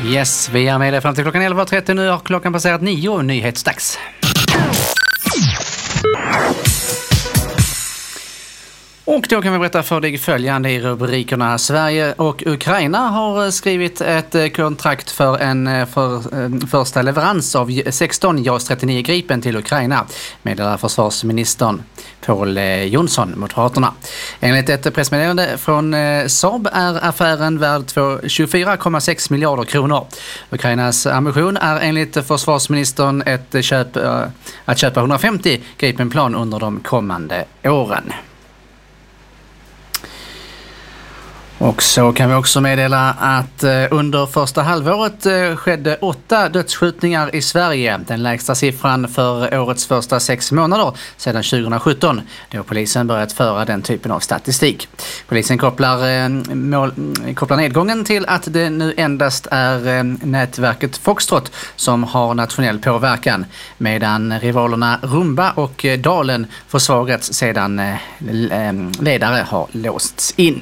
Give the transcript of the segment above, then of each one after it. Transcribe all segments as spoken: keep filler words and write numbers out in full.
Yes, vi är med dig fram till klockan elva och trettio. Nu har klockan passerat nio, nyhetsdags. Och då kan vi berätta för dig följande i rubrikerna. Sverige och Ukraina har skrivit ett kontrakt för en för, första leverans av sexton JAS trettionio Gripen till Ukraina, meddelar försvarsministern Pål Jonsson, Moderaterna. Enligt ett pressmeddelande från Saab är affären värd tjugofyra komma sex miljarder kronor. Ukrainas ambition är enligt försvarsministern ett köp, att köpa hundrafemtio Gripenplan under de kommande åren. Och så kan vi också meddela att under första halvåret skedde åtta dödsskjutningar i Sverige. Den lägsta siffran för årets första sex månader sedan tjugohundrasjutton, då polisen börjat föra den typen av statistik. Polisen kopplar, mål, kopplar nedgången till att det nu endast är nätverket Foxtrot som har nationell påverkan, medan rivalerna Rumba och Dalen försvagats sedan ledare har låsts in.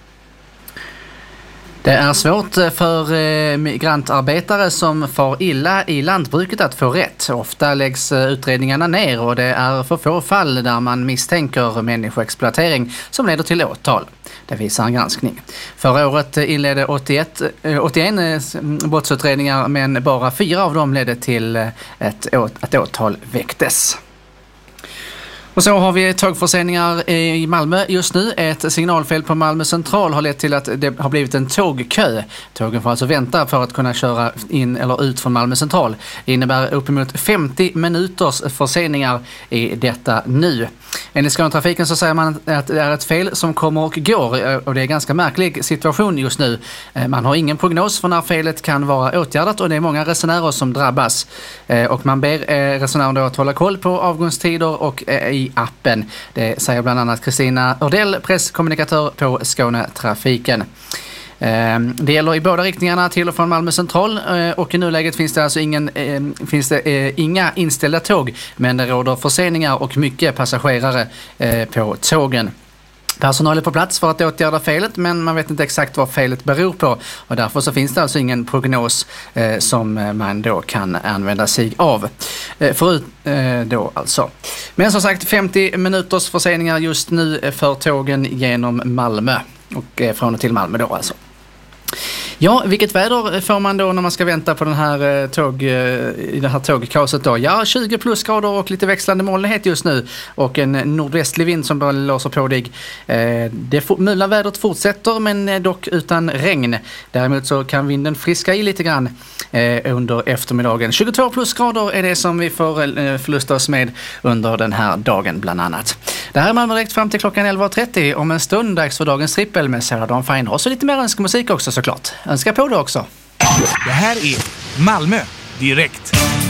Det är svårt för migrantarbetare som far illa i lantbruket att få rätt. Ofta läggs utredningarna ner och det är för få fall där man misstänker människoexploatering som leder till åtal. Det visar en granskning. Förra året inledde åttioett, åttioett brottsutredningar, men bara fyra av dem ledde till ett, ett åtal väcktes. Och så har vi tågförseningar i Malmö just nu. Ett signalfel på Malmö central har lett till att det har blivit en tågkö. Tågen får alltså vänta för att kunna köra in eller ut från Malmö central. Det innebär uppemot femtio minuters förseningar i detta nu. Enligt Skånetrafiken så säger man att det är ett fel som kommer och går, och det är en ganska märklig situation just nu. Man har ingen prognos för när felet kan vara åtgärdat och det är många resenärer som drabbas. Och man ber resenärer då att hålla koll på avgångstider och i appen. Det säger bland annat Kristina Ördell, presskommunikatör på Skånetrafiken. Det gäller i båda riktningarna till och från Malmö central, och i nuläget finns det alltså ingen, finns det inga inställda tåg, men det råder förseningar och mycket passagerare på tågen. Personal är på plats för att åtgärda felet, men man vet inte exakt vad felet beror på, och därför så finns det alltså ingen prognos eh, som man då kan använda sig av. Eh, förut eh, då alltså. Men som sagt, femtio minuters förseningar just nu för tågen genom Malmö och eh, från och till Malmö då alltså. Ja, vilket väder får man då när man ska vänta på den här tåg, i det här tågkaoset då? Ja, tjugo plusgrader och lite växlande molnighet just nu och en nordvästlig vind som bara låser på dig. Det mulna vädret fortsätter, men dock utan regn. Däremot så kan vinden friska i lite grann under eftermiddagen. tjugotvå plusgrader är det som vi får förlusta oss med under den här dagen bland annat. Det här är Malmö direkt fram till klockan elva och trettio. Om en stund dags för dagens trippel med Sarah Dawn Finer. Och så lite mer önskemusik också såklart. Önska på det också. Det här är Malmö direkt.